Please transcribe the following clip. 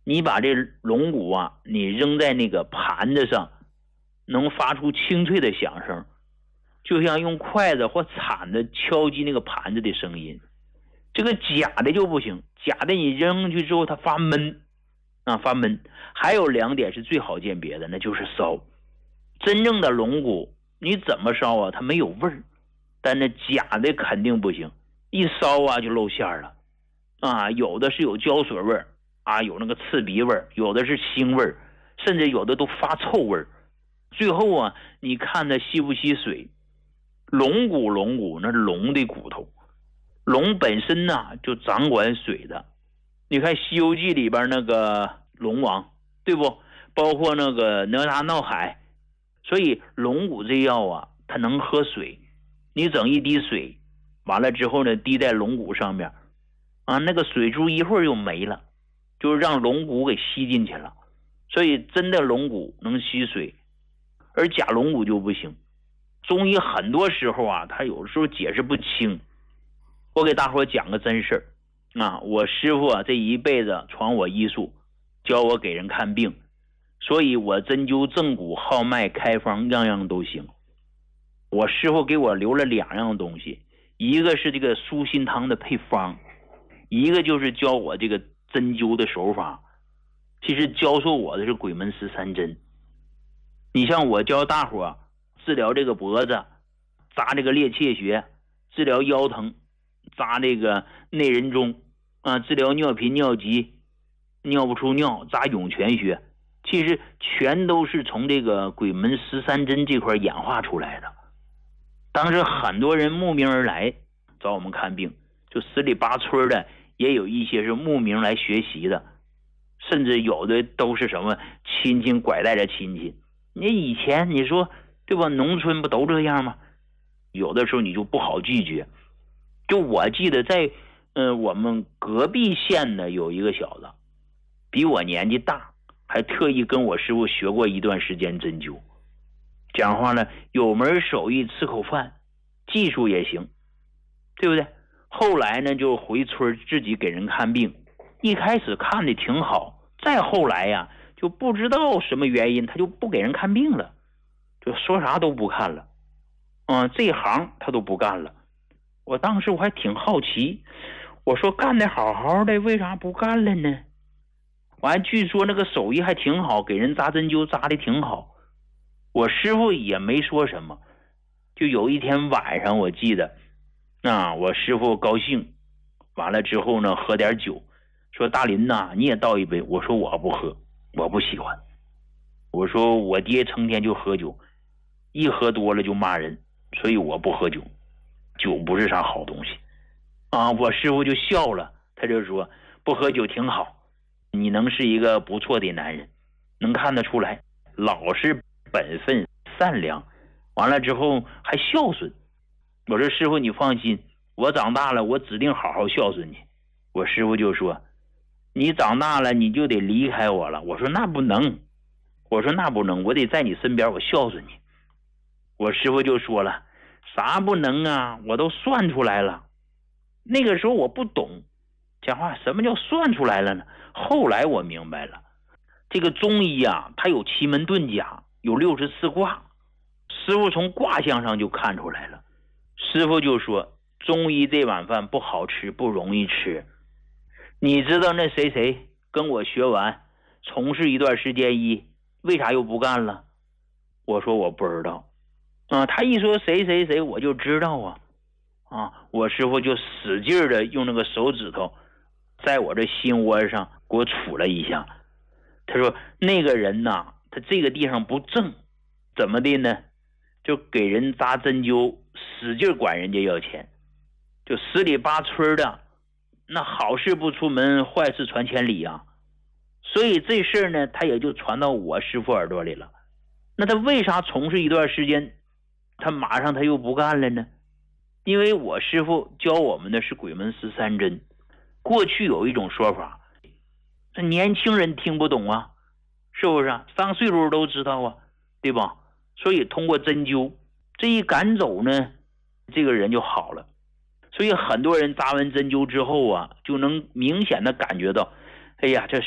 你把这龙骨啊，你扔在那个盘子上，能发出清脆的响声，就像用筷子或铲子敲击那个盘子的声音。这个假的就不行，假的你扔上去之后它发闷啊，发闷。还有2点是最好鉴别的，那就是烧。真正的龙骨你怎么烧啊，它没有味儿，但那假的肯定不行，一烧啊就露馅了啊。有的是有胶水味儿啊，有那个刺鼻味儿，有的是腥味儿，甚至有的都发臭味儿。最后啊，你看它吸不吸水。龙骨那是龙的骨头，龙本身呢就掌管水的。你看《西游记》里边那个龙王，对不？包括那个哪吒闹海，所以龙骨这药啊，它能喝水。你整一滴水，完了之后呢，滴在龙骨上面啊，那个水珠一会儿就没了，就是让龙骨给吸进去了。所以真的龙骨能吸水，而假龙骨就不行。中医很多时候啊，他有时候解释不清。我给大伙讲个真事儿啊，我师傅啊这一辈子传我医术，教我给人看病，所以我针灸正骨号脉开方样样都行。我师傅给我留了2样东西，一个是这个舒心汤的配方，一个就是教我这个针灸的手法。其实教授我的是鬼门13针。你像我教大伙治疗这个脖子，扎这个裂切穴，治疗腰疼，扎这个内人中啊，治疗尿频尿急，尿不出尿，扎涌泉穴，其实全都是从这个鬼门13针这块演化出来的。当时很多人慕名而来找我们看病，就十里八村的也有一些是慕名来学习的，甚至有的都是什么亲戚拐带着亲戚。你以前你说对吧，农村不都这样吗？有的时候你就不好拒绝。就我记得在我们隔壁县的有一个小子，比我年纪大，还特意跟我师傅学过一段时间针灸。讲话呢，有门手艺，吃口饭，技术也行，对不对？后来呢，就回村自己给人看病，一开始看的挺好，再后来呀，就不知道什么原因，他就不给人看病了，就说啥都不看了。这行他都不干了。我当时我还挺好奇，我说干的好好的，为啥不干了呢？完，据说那个手艺还挺好，给人扎针灸扎的挺好。我师傅也没说什么。就有一天晚上，我记得我师傅高兴，完了之后呢，喝点酒，说大林呐，你也倒一杯。我说我不喝，我不喜欢。我说我爹成天就喝酒，一喝多了就骂人，所以我不喝酒，酒不是啥好东西啊。我师傅就笑了，他就说不喝酒挺好，你能是一个不错的男人，能看得出来老实本分善良，完了之后还孝顺。我说师傅你放心，我长大了我指定好好孝顺你。我师傅就说你长大了你就得离开我了。我说那不能，我得在你身边，我孝顺你。我师傅就说了，啥不能啊，我都算出来了。那个时候我不懂讲话，什么叫算出来了呢？后来我明白了，这个中医啊，它有奇门遁甲，有64卦，师傅从卦象上就看出来了。师傅就说中医这碗饭不好吃，不容易吃。你知道那谁谁跟我学完从事一段时间医，为啥又不干了？我说我不知道他一说谁谁谁我就知道我师傅就使劲的用那个手指头在我这心窝上给我杵了一下。他说那个人呐，他这个地方不正，怎么的呢？就给人扎针灸使劲管人家要钱，就十里八村的，那好事不出门，坏事传千里啊。所以这事儿呢，他也就传到我师傅耳朵里了。那他为啥从事一段时间，他马上他又不干了呢？因为我师傅教我们的是鬼门13针。过去有一种说法，这年轻人听不懂啊，是不是上岁数都知道啊，对吧？所以通过针灸这一赶走呢，这个人就好了。所以很多人扎完针灸之后就能明显的感觉到，哎呀，这